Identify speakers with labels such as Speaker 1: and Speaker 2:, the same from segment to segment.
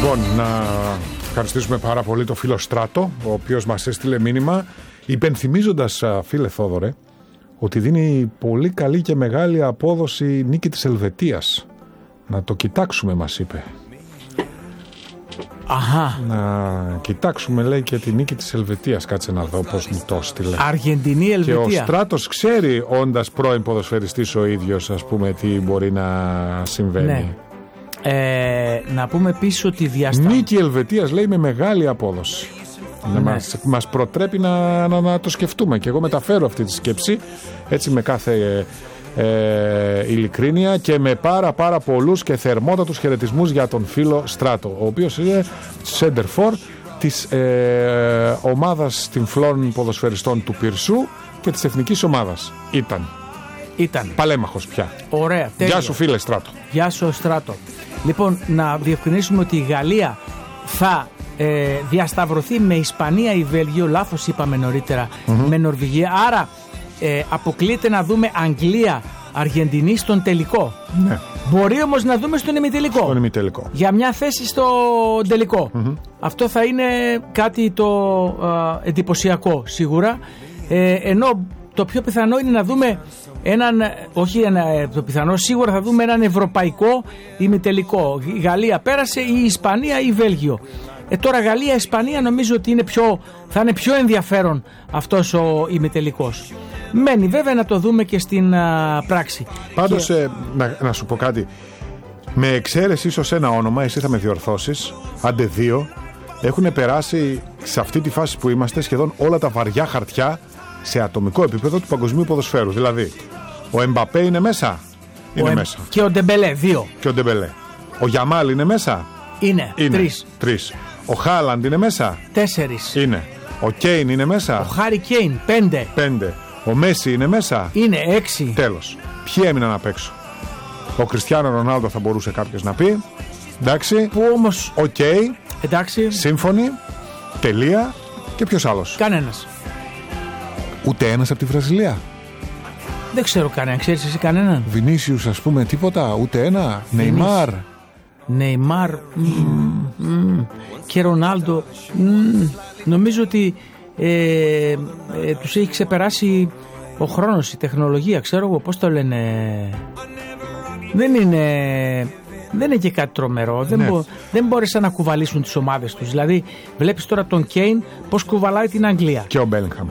Speaker 1: Λοιπόν, να ευχαριστήσουμε πάρα πολύ το φίλο Στράτο, ο οποίος μας έστειλε μήνυμα υπενθυμίζοντας, φίλε Θόδωρε, ότι δίνει πολύ καλή και μεγάλη απόδοση νίκη της Ελβετίας. Να το κοιτάξουμε, μας είπε.
Speaker 2: Αχα.
Speaker 1: Να κοιτάξουμε, λέει, και τη νίκη της Ελβετίας. Κάτσε να δω πώς μου το έστειλε.
Speaker 2: Αργεντινή, Ελβετία.
Speaker 1: Και ο Στράτος ξέρει, όντας πρώην ποδοσφαιριστής ο ίδιος, ας πούμε, τι μπορεί να συμβαίνει.
Speaker 2: Ναι. Να πούμε επίσης ότι
Speaker 1: νίκη Ελβετίας, λέει, με μεγάλη απόδοση.
Speaker 2: Ναι.
Speaker 1: Μας προτρέπει να το σκεφτούμε. Και εγώ μεταφέρω αυτή τη σκέψη έτσι με κάθε ειλικρίνεια και με πάρα πολλούς και θερμότατους χαιρετισμούς για τον φίλο Στράτο, ο οποίος είναι center for της ομάδας τυμφλών ποδοσφαιριστών του Πυρσού και της εθνικής ομάδας. Ήταν παλέμαχος πια.
Speaker 2: Ωραία, τέλεια.
Speaker 1: Γεια σου, φίλε Στράτο.
Speaker 2: Γεια σου, Στράτο. Λοιπόν, να διευκρινίσουμε ότι η Γαλλία θα διασταυρωθεί με Ισπανία ή Βέλγιο, λάθος είπαμε νωρίτερα, με Νορβηγία. Άρα αποκλείεται να δούμε Αγγλία, Αργεντινή στον τελικό.
Speaker 1: Ναι.
Speaker 2: Μπορεί όμως να δούμε στον ημιτελικό. Για μια θέση στο τελικό. Αυτό θα είναι κάτι το εντυπωσιακό σίγουρα. Ενώ το πιο πιθανό είναι να δούμε το πιθανό σίγουρα θα δούμε έναν ευρωπαϊκό ημιτελικό. Η Γαλλία πέρασε, ή η Ισπανία ή η Βέλγιο. Τώρα Γαλλία-Ισπανία νομίζω ότι θα είναι πιο ενδιαφέρον αυτός ο ημιτελικός. Μένει βέβαια να το δούμε και στην πράξη.
Speaker 1: Πάντως να σου πω κάτι. Με εξαίρεση ίσως ένα όνομα, εσύ θα με διορθώσεις, άντε δύο, έχουν περάσει σε αυτή τη φάση που είμαστε σχεδόν όλα τα βαριά χαρτιά σε ατομικό επίπεδο του παγκοσμίου ποδοσφαίρου. Δηλαδή, ο Εμπαπέ είναι μέσα. Μέσα.
Speaker 2: Και ο Ντεμπελέ, 2.
Speaker 1: Και ο Ντεμπελέ. Ο Γιαμάλ είναι μέσα.
Speaker 2: Είναι.
Speaker 1: 3. Ο Χάλαντ είναι μέσα.
Speaker 2: 4.
Speaker 1: Είναι. Ο Κέιν είναι μέσα.
Speaker 2: Ο Χάρι Κέιν, 5.
Speaker 1: Ο Μέση είναι μέσα.
Speaker 2: Είναι 6.
Speaker 1: Τέλος. Ποιοι έμειναν απ' έξω? Ο Κριστιάνο Ρονάλντο θα μπορούσε κάποιος να πει. Εντάξει.
Speaker 2: Που όμως.
Speaker 1: Οκ.
Speaker 2: Εντάξει.
Speaker 1: Σύμφωνοι. Τελεία. Και ποιος άλλος?
Speaker 2: Κανένας.
Speaker 1: Ούτε ένας από τη Βραζιλία.
Speaker 2: Δεν ξέρω κανέναν. Ξέρεις εσύ κανέναν?
Speaker 1: Βινίσιους, ας πούμε, τίποτα. Ούτε ένα.
Speaker 2: Νεϊμάρ. Και Ρονάλντο. Νομίζω ότι τους έχει ξεπεράσει ο χρόνος, η τεχνολογία. Ξέρω εγώ πώς το λένε. Δεν είναι και κάτι τρομερό. Δεν μπόρεσαν να κουβαλήσουν τις ομάδες τους. Δηλαδή βλέπεις τώρα τον Κέιν πώς κουβαλάει την Αγγλία.
Speaker 1: Και ο Μπέλιγχαμ.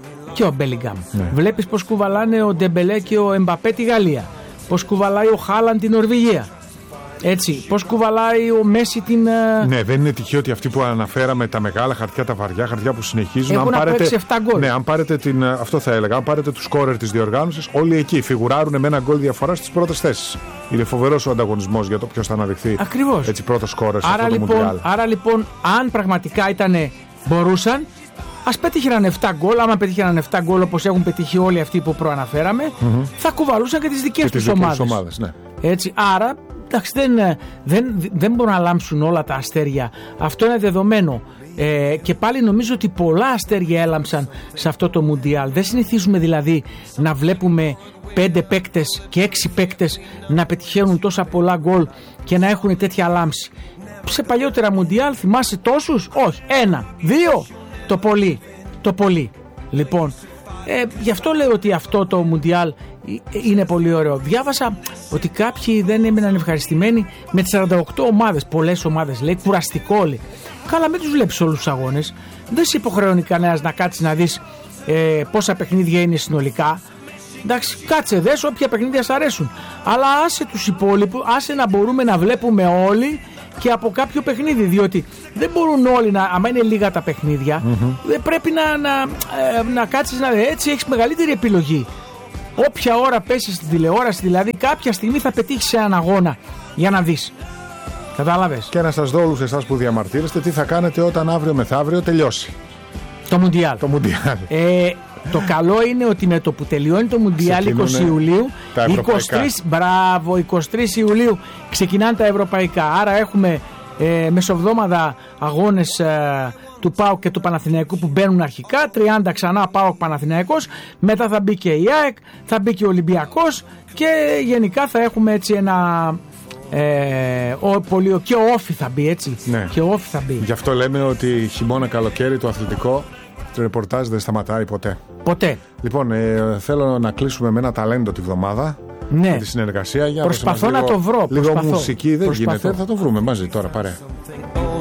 Speaker 1: Ναι.
Speaker 2: Βλέπεις πώς κουβαλάνε ο Ντεμπελέ και ο Εμπαπέ τη Γαλλία. Πώς κουβαλάει ο Χάλαντ την Νορβηγία. Έτσι, πώς κουβαλάει ο Μέση την.
Speaker 1: Ναι, δεν είναι τυχαίο ότι αυτοί που αναφέραμε, τα μεγάλα χαρτιά, τα βαριά χαρτιά που συνεχίζουν.
Speaker 2: Έχουν από 6-7 γκολ.
Speaker 1: Ναι, αν πάρετε αυτό θα έλεγα. Αν πάρετε τους σκόρερ της διοργάνωσης, όλοι εκεί φιγουράρουν με ένα γκολ διαφορά στις πρώτες θέσεις. Είναι φοβερός ο ανταγωνισμός για το ποιος θα αναδειχθεί.
Speaker 2: Ακριβώς.
Speaker 1: Έτσι, πρώτος σκόρερ σε αυτό το Μουντιάλ.
Speaker 2: Άρα λοιπόν, αν πραγματικά μπορούσαν. Ας πετύχαιναν 7 γκολ, άμα πετύχαιναν 7 γκολ όπως έχουν πετύχει όλοι αυτοί που προαναφέραμε, θα κουβαλούσαν και τις δικές τους ομάδες.
Speaker 1: Ναι.
Speaker 2: Έτσι, άρα, εντάξει, δεν μπορούν να λάμψουν όλα τα αστέρια. Αυτό είναι δεδομένο. Και πάλι νομίζω ότι πολλά αστέρια έλαμψαν σε αυτό το Μουντιάλ. Δεν συνηθίζουμε δηλαδή να βλέπουμε 5 παίκτες και 6 παίκτες να πετυχαίνουν τόσα πολλά γκολ και να έχουν τέτοια λάμψη. Σε παλιότερα Μουντιάλ θυμάσαι τόσους? Όχι, 1, 2 το πολύ. Λοιπόν, γι' αυτό λέω ότι αυτό το Μουντιάλ είναι πολύ ωραίο. Διάβασα ότι κάποιοι δεν έμειναν ευχαριστημένοι με τις 48 ομάδες. Πολλές ομάδες, λέει, κουραστικό, λέει. Καλά, μην τους βλέπεις όλους τους αγώνες. Δεν σε υποχρεώνει κανένας να κάτσεις να δεις πόσα παιχνίδια είναι συνολικά. Εντάξει, κάτσε δες όποια παιχνίδια σ' αρέσουν. Αλλά άσε τους υπόλοιπους, άσε να μπορούμε να βλέπουμε όλοι και από κάποιο παιχνίδι, διότι δεν μπορούν όλοι άμα είναι λίγα τα παιχνίδια, δεν πρέπει να κάτσεις να δεις. Έτσι έχεις μεγαλύτερη επιλογή. Όποια ώρα πέσεις στην τηλεόραση, δηλαδή κάποια στιγμή θα πετύχεις έναν αγώνα για να δεις. Κατάλαβες?
Speaker 1: Και να σας δω όλους εσάς που διαμαρτύρεστε τι θα κάνετε όταν αύριο μεθαύριο τελειώσει
Speaker 2: το Μουντιάλ.
Speaker 1: Το
Speaker 2: καλό είναι ότι με το που τελειώνει το Μουντιάλ 20 Ιουλίου, 23 Ιουλίου ξεκινάνε τα ευρωπαϊκά. Άρα έχουμε μεσοβδόμαδα αγώνες του ΠΑΟΚ και του Παναθηναϊκού που μπαίνουν αρχικά. 30 ξανά ΠΑΟΚ Παναθηναϊκός. Μετά θα μπει και η ΑΕΚ, θα μπει και ο Ολυμπιακός και γενικά θα έχουμε έτσι ένα Και ο Όφη θα μπει, έτσι.
Speaker 1: Ναι.
Speaker 2: Και ο Όφη θα μπει.
Speaker 1: Γι' αυτό λέμε ότι χειμώνα καλοκαίρι το αθλητικό το ρεπορτάζ δεν σταματάει ποτέ.
Speaker 2: Ποτέ.
Speaker 1: Λοιπόν, θέλω να κλείσουμε με ένα ταλέντο τη βδομάδα.
Speaker 2: Ναι.
Speaker 1: Με τη συνεργασία. Για
Speaker 2: προσπαθώ να το βρω.
Speaker 1: Λίγο μουσική δεν γίνεται. Θα το βρούμε μαζί τώρα παρέα.